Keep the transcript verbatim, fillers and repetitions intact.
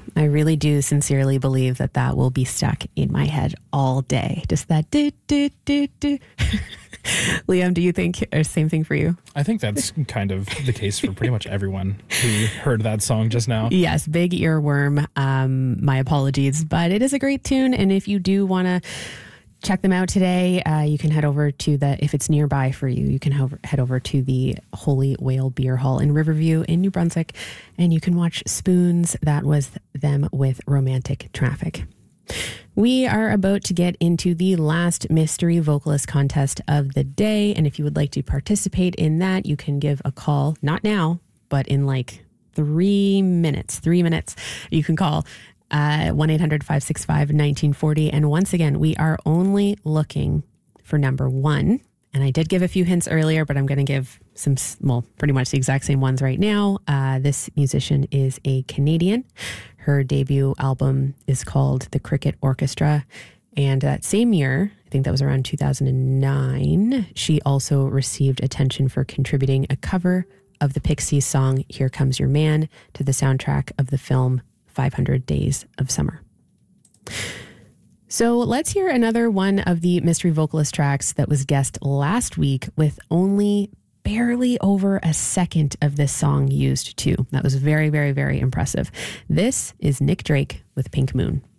I really do sincerely believe that that will be stuck in my head all day. Just that do, do, do, do. Liam, do you think the same thing for you? I think that's kind of the case for pretty much everyone who heard that song just now. Yes, big earworm. Um, my apologies, but it is a great tune. And if you do want to check them out today, uh, you can head over to the, if it's nearby for you, you can ho- head over to the Holy Whale Beer Hall in Riverview in New Brunswick, and you can watch Spoons. That was them with Romantic Traffic. We are about to get into the last mystery vocalist contest of the day. And if you would like to participate in that, you can give a call, not now, but in like three minutes, three minutes, you can call uh, one eight hundred five six five one nine four zero. And once again, we are only looking for number one. And I did give a few hints earlier, but I'm going to give some, well, pretty much the exact same ones right now. Uh, this musician is a Canadian. Her debut album is called The Cricket Orchestra. And that same year, I think that was around two thousand nine, she also received attention for contributing a cover of the Pixies song, Here Comes Your Man, to the soundtrack of the film five hundred Days of Summer. So let's hear another one of the mystery vocalist tracks that was guessed last week with only barely over a second of this song used too. That was very, very, very impressive. This is Nick Drake with Pink Moon.